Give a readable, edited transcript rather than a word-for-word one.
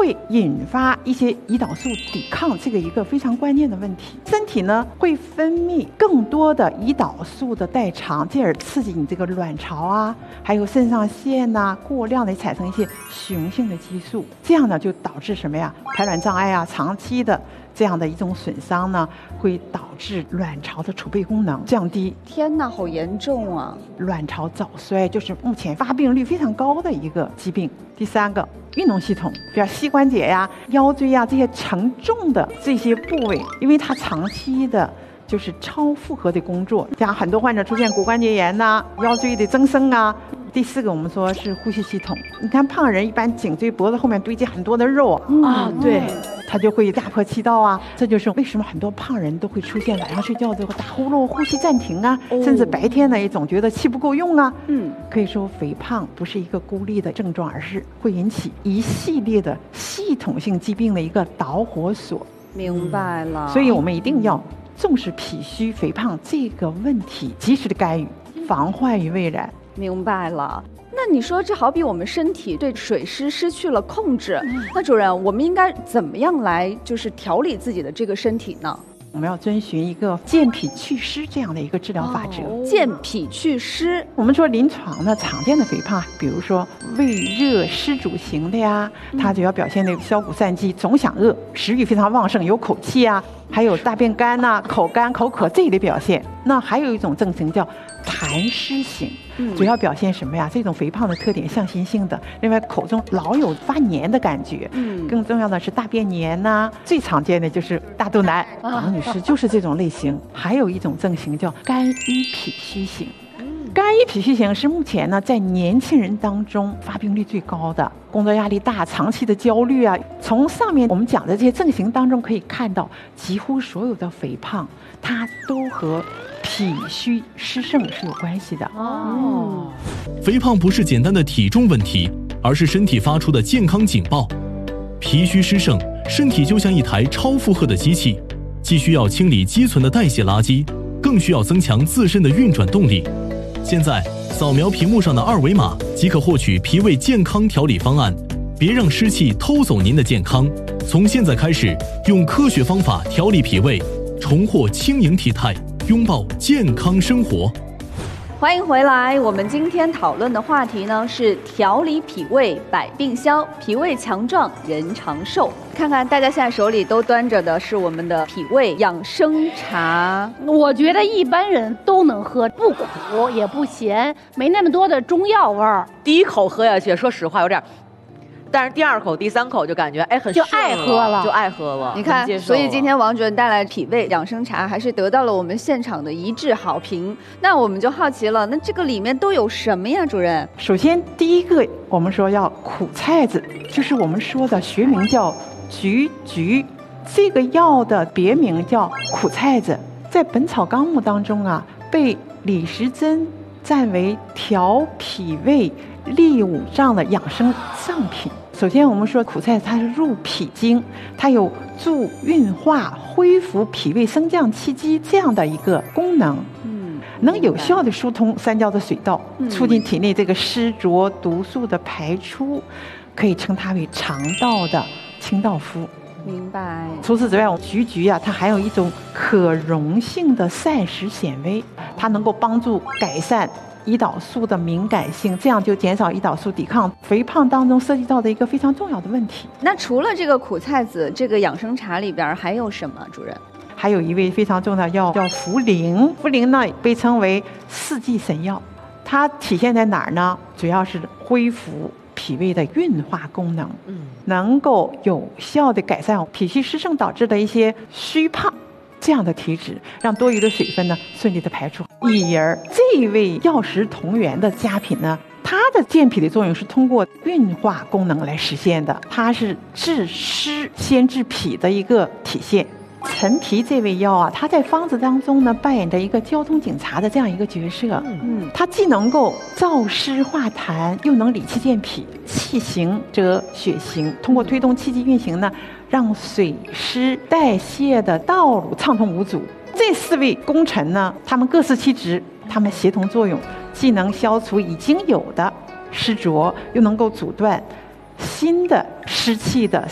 会引发一些胰岛素抵抗，这个一个非常关键的问题。身体呢会分泌更多的胰岛素的代偿，进而刺激你这个卵巢啊，还有肾上腺呐，过量的产生一些雄性的激素，这样呢就导致什么呀？排卵障碍啊，长期的这样的一种损伤呢，会导致卵巢的储备功能降低。 天哪，好严重啊！ 卵巢早衰就是目前发病率非常高的一个疾病。第三个，运动系统，比如膝关节呀、腰椎呀这些承重的这些部位，因为它长期的就是超负荷的工作，像很多患者出现骨关节炎呐、腰椎的增生啊。第四个，我们说是呼吸系统。你看胖人一般颈椎脖子后面堆积很多的肉啊，对，他就会压迫气道啊。这就是为什么很多胖人都会出现晚上睡觉之后打呼噜、呼吸暂停啊，甚至白天呢也总觉得气不够用啊。可以说肥胖不是一个孤立的症状，而是会引起一系列的系统性疾病的一个导火索。 明白了。 所以我们一定要重视脾虚肥胖这个问题，及时的干预，防患于未然。 明白了。那你说这好比我们身体对水湿失去了控制，那主任，我们应该怎么样来就是调理自己的这个身体呢？ 我们要遵循一个健脾祛湿这样的一个治疗法则。 健脾祛湿， 我们说临床的常见的肥胖，比如说胃热湿阻型的呀，它主要表现的消谷散饥、总想饿、食欲非常旺盛、有口气啊，还有大便干呐、口干口渴这一类表现。那还有一种症型叫痰湿型，主要表现什么呀？这种肥胖的特点向心性的，另外口中老有发黏的感觉，更重要的是大便黏呐，最常见的就是大肚腩，王女士就是这种类型。还有一种症型叫肝郁脾虚型。肝郁脾虚型是目前呢在年轻人当中发病率最高的，工作压力大、长期的焦虑啊。从上面我们讲的这些症型当中可以看到，几乎所有的肥胖它都和脾虚湿盛是有关系的。 肥胖不是简单的体重问题，而是身体发出的健康警报。脾虚湿盛，身体就像一台超负荷的机器，既需要清理积存的代谢垃圾，更需要增强自身的运转动力。现在扫描屏幕上的2维码即可获取脾胃健康调理方案，别让湿气偷走您的健康。从现在开始，用科学方法调理脾胃，重获轻盈体态，拥抱健康生活。 欢迎回来，我们今天讨论的话题呢是调理脾胃百病消，脾胃强壮人长寿。看看大家现在手里都端着的是我们的脾胃养生茶， 我觉得一般人都能喝，不苦也不咸，没那么多的中药味儿。 第一口喝下去，说实话有点，但是第2口、第3口就感觉很就爱喝了， 就爱喝了。 你看，所以今天王主任带来脾胃养生茶，还是得到了我们现场的一致好评。那我们就好奇了，那这个里面都有什么呀，主任？ 首先第一个，我们说要苦菜子，就是我们说的学名叫菊菊，这个药的别名叫苦菜子，在《本草纲目》当中啊，被李时珍赞为调脾胃利五脏的养生上品。首先我们说苦菜它是入脾经，它有助运化、恢复脾胃升降气机这样的一个功能，能有效的疏通三焦的水道，促进体内这个湿浊毒素的排出，可以称它为肠道的清道夫。 明白。 除此之外，菊菊啊，它含有一种可溶性的膳食纤维，它能够帮助改善胰岛素的敏感性，这样就减少胰岛素抵抗肥胖当中涉及到的一个非常重要的问题。 那除了这个苦菜子，这个养生茶里边还有什么，主任？ 还有一味非常重要的药叫茯苓，茯苓呢被称为4剂神药，它体现在哪儿呢？主要是恢复脾胃的运化功能，能够有效的改善脾虚湿盛导致的一些虚胖这样的体质，让多余的水分呢顺利的排出。以而这位药食同源的佳品呢，它的健脾的作用是通过运化功能来实现的，它是治湿先治脾的一个体现。陈皮这味药啊，它在方子当中呢扮演着一个交通警察的这样一个角色。它既能够燥湿化痰，又能理气健脾，气行则血行，通过推动气机运行呢，让水湿代谢的道路畅通无阻。这4位功臣呢，他们各司其职，他们协同作用，既能消除已经有的湿浊，又能够阻断新的湿气的